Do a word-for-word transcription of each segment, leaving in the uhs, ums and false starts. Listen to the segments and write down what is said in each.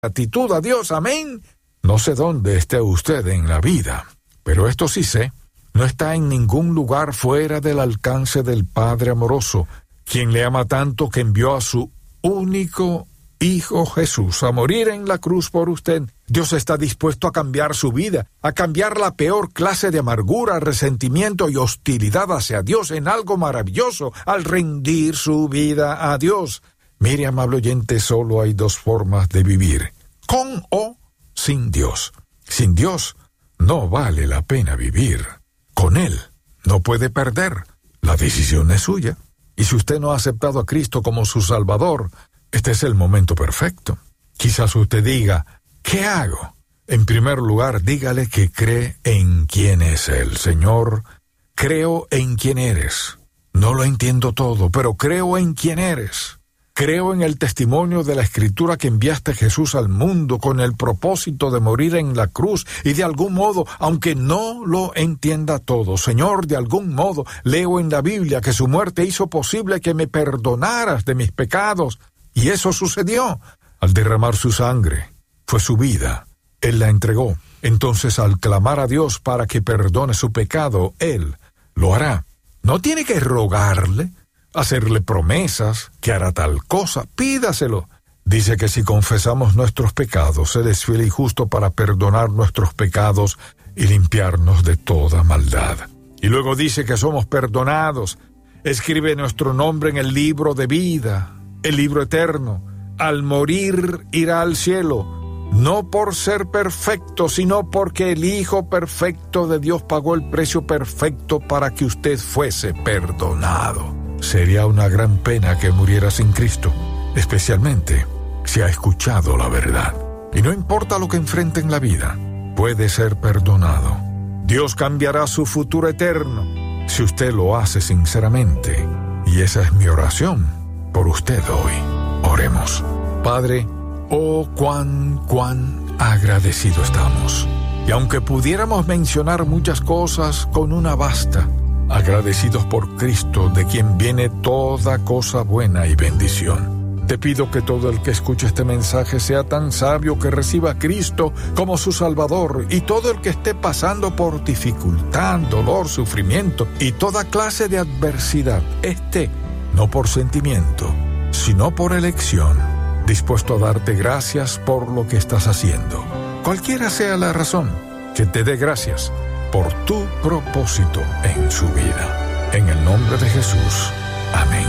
gratitud a Dios, amén. No sé dónde esté usted en la vida, pero esto sí sé, no está en ningún lugar fuera del alcance del Padre amoroso, quien le ama tanto que envió a su único Hijo Jesús a morir en la cruz por usted. Dios está dispuesto a cambiar su vida, a cambiar la peor clase de amargura, resentimiento y hostilidad hacia Dios en algo maravilloso al rendir su vida a Dios. Mire, amable oyente, solo hay dos formas de vivir, con o sin Dios. Sin Dios no vale la pena vivir. Con Él no puede perder. La decisión es suya. Y si usted no ha aceptado a Cristo como su Salvador, este es el momento perfecto. Quizás usted diga, ¿qué hago? En primer lugar, dígale que cree en quién es Él. Señor, creo en quién eres. No lo entiendo todo, pero creo en quién eres. Creo en el testimonio de la Escritura que enviaste a Jesús al mundo con el propósito de morir en la cruz y de algún modo, aunque no lo entienda todo, Señor, de algún modo leo en la Biblia que su muerte hizo posible que me perdonaras de mis pecados. Y eso sucedió al derramar su sangre. Fue su vida. Él la entregó. Entonces, al clamar a Dios para que perdone su pecado, Él lo hará. No tiene que rogarle, hacerle promesas, que hará tal cosa. Pídaselo. Dice que si confesamos nuestros pecados, Él es fiel y justo para perdonar nuestros pecados y limpiarnos de toda maldad. Y luego dice que somos perdonados. Escribe nuestro nombre en el libro de vida, el libro eterno. Al morir irá al cielo, no por ser perfecto, sino porque el Hijo perfecto de Dios pagó el precio perfecto para que usted fuese perdonado. Sería una gran pena que muriera sin Cristo, especialmente si ha escuchado la verdad. Y no importa lo que enfrente en la vida, puede ser perdonado. Dios cambiará su futuro eterno si usted lo hace sinceramente. Y esa es mi oración por usted hoy. Oremos. Padre, oh cuán, cuán agradecido estamos. Y aunque pudiéramos mencionar muchas cosas, con una basta. Agradecidos por Cristo, de quien viene toda cosa buena y bendición. Te pido que todo el que escuche este mensaje sea tan sabio que reciba a Cristo como su Salvador, y todo el que esté pasando por dificultad, dolor, sufrimiento y toda clase de adversidad, esté, no por sentimiento, sino por elección, dispuesto a darte gracias por lo que estás haciendo. Cualquiera sea la razón, que te dé gracias por tu propósito en su vida. En el nombre de Jesús. Amén.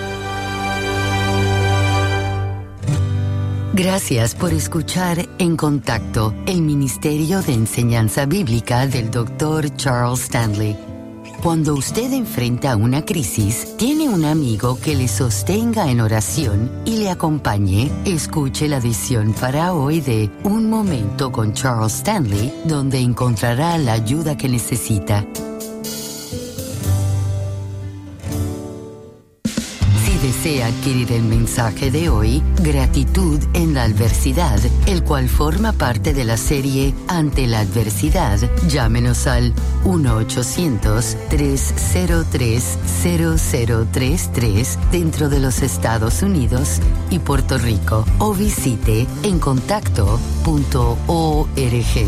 Gracias por escuchar En Contacto, el Ministerio de Enseñanza Bíblica del doctor Charles Stanley. Cuando usted enfrenta una crisis, tiene un amigo que le sostenga en oración y le acompañe. Escuche la edición para hoy de Un Momento con Charles Stanley, donde encontrará la ayuda que necesita. Desea adquirir el mensaje de hoy, Gratitud en la Adversidad, el cual forma parte de la serie Ante la Adversidad, llámenos al uno ochocientos, tres cero tres, cero cero tres tres dentro de los Estados Unidos y Puerto Rico o visite en contacto punto org.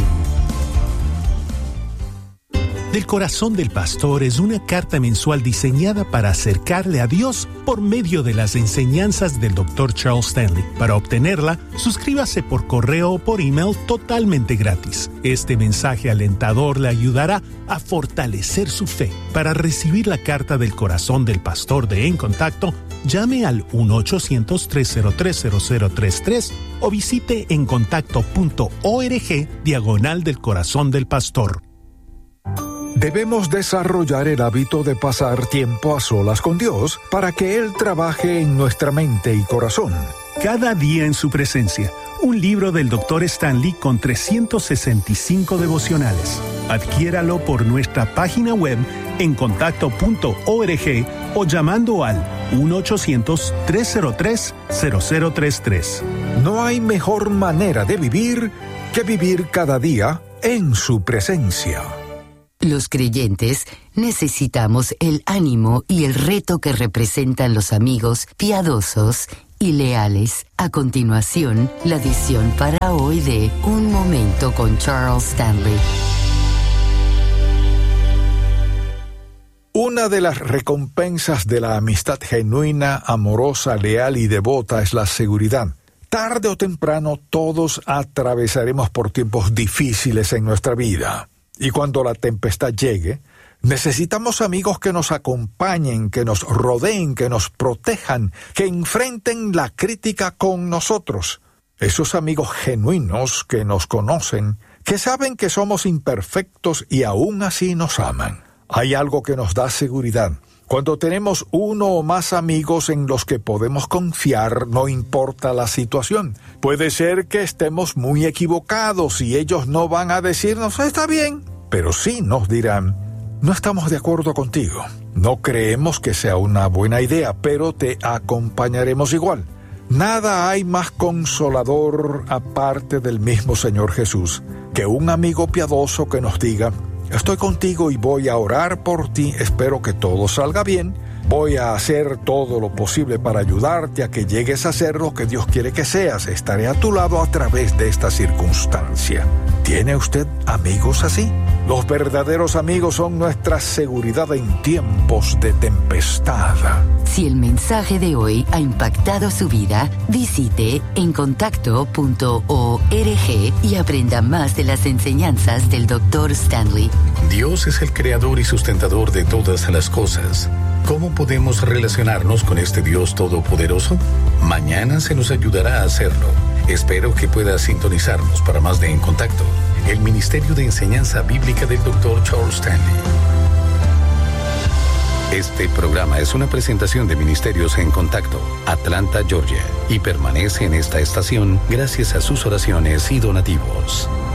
Del Corazón del Pastor es una carta mensual diseñada para acercarle a Dios por medio de las enseñanzas del doctor Charles Stanley. Para obtenerla, suscríbase por correo o por email totalmente gratis. Este mensaje alentador le ayudará a fortalecer su fe. Para recibir la carta del Corazón del Pastor de En Contacto, llame al uno ochocientos, tres cero tres, cero cero tres tres o visite en contacto punto org diagonal del Corazón del Pastor. Debemos desarrollar el hábito de pasar tiempo a solas con Dios para que Él trabaje en nuestra mente y corazón. Cada día en su presencia, un libro del doctor Stanley con trescientos sesenta y cinco devocionales. Adquiéralo por nuestra página web en contacto punto org o llamando al uno ochocientos, tres cero tres, cero cero tres tres. No hay mejor manera de vivir que vivir cada día en su presencia. Los creyentes necesitamos el ánimo y el reto que representan los amigos piadosos y leales. A continuación, la edición para hoy de Un Momento con Charles Stanley. Una de las recompensas de la amistad genuina, amorosa, leal y devota es la seguridad. Tarde o temprano todos atravesaremos por tiempos difíciles en nuestra vida. Y cuando la tempestad llegue, necesitamos amigos que nos acompañen, que nos rodeen, que nos protejan, que enfrenten la crítica con nosotros. Esos amigos genuinos que nos conocen, que saben que somos imperfectos y aún así nos aman. Hay algo que nos da seguridad. Cuando tenemos uno o más amigos en los que podemos confiar, no importa la situación. Puede ser que estemos muy equivocados y ellos no van a decirnos, está bien, pero sí nos dirán, no estamos de acuerdo contigo. No creemos que sea una buena idea, pero te acompañaremos igual. Nada hay más consolador, aparte del mismo Señor Jesús, que un amigo piadoso que nos diga, estoy contigo y voy a orar por ti, espero que todo salga bien, voy a hacer todo lo posible para ayudarte a que llegues a ser lo que Dios quiere que seas, estaré a tu lado a través de esta circunstancia. ¿Tiene usted amigos así? Los verdaderos amigos son nuestra seguridad en tiempos de tempestad. Si el mensaje de hoy ha impactado su vida, visite encontacto punto org y aprenda más de las enseñanzas del doctor Stanley. Dios es el creador y sustentador de todas las cosas. ¿Cómo podemos relacionarnos con este Dios todopoderoso? Mañana se nos ayudará a hacerlo. Espero que pueda sintonizarnos para más de En Contacto, el Ministerio de Enseñanza Bíblica del doctor Charles Stanley. Este programa es una presentación de Ministerios En Contacto, Atlanta, Georgia, y permanece en esta estación gracias a sus oraciones y donativos.